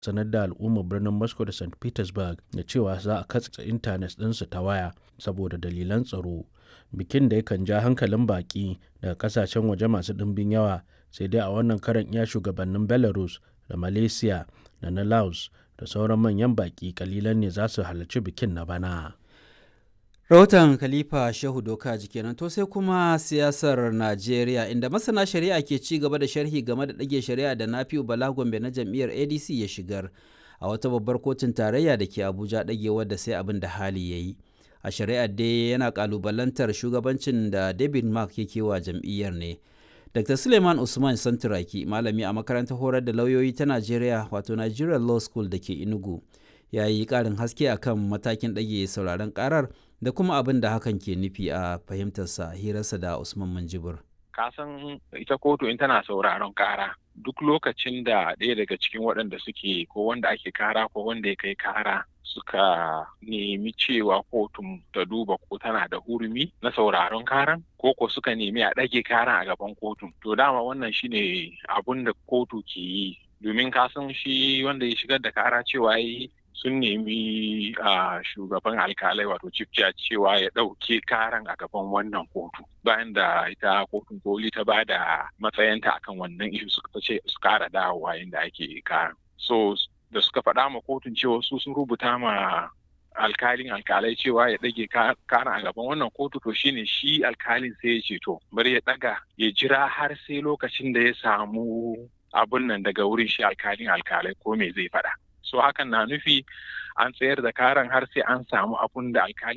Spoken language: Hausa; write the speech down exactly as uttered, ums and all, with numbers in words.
sanar da al'ummar birnin Moscow da Saint Petersburg da cewa za a katse intanet ɗinsu ta waya saboda dalilan tsaro. Bikin da yakan ja hankalin baƙi daga ƙasashen waje masu ɗimbin yawa, sai dai a wannan karon iya shugabannin Belarus da Malaysia da na Laos da sauran manyan baƙi kalilan ne za su halarci bikin na bana. Rahoton Khalifa Shehu Doka kenan. To sai kuma siyasar Najeriya, inda masana shari'a ke ci gaba da sharhi game da ɗage shari'a da Nafi'u Bala Gombe na jam'iyyar A D C ya shigar a wata babbar kotun tarayya da ke Abuja, ɗagewar da sai abin da hali ya yi. A shari'ar dai yana ƙalubalantar shugabancin da David Mark yake wa jam'iyyar ne. Doctor Suleiman Usman Santuraki, malami a makarantar horar da lauyoyi ta Najeriya wato Nigerian Law School da ke Enugu, ya yi ƙarin haske akan matakin ɗage sauraron ƙarar da kuma abin da hakan ke nufi a fahimtarsa hirarsa da Usman Manjibur. Kasan ita kotu in tana sauraron kara duk lokacin da ɗaya daga cikin waɗanda suke ko wanda ake kara ko wanda ya kai kara suka nemi cewa kotun ta duba ko tana da hurumi na sauraron karan ko ko suka nemi a ɗage karan a gaban kotun. To dama wannan shine abun da kotu ke yi, domin kasan shi wanda ya shigar da kara cewa yi sun nemi a shugaban alkalai wato chief judge cewa ya ɗauke karan a gaban wannan kotu bayan da ita kotun koli ta ba da matsayinta akan wannan ishu suka ce su kara dawowa inda ake karan. So da suka faɗa ma kotun cewa su sun rubuta ma alkalin alkalai cewa ya ɗage karan a gaban wannan kotu, to shine shi alkalin sai ya ce to bari ya ɗaga ya jira har sai lokacin da ya samu abun nan daga wurin shi alkalin alkalai ko me zai faɗa. So hakan na nufi an tsayar da karan har sai an samu abun da alkali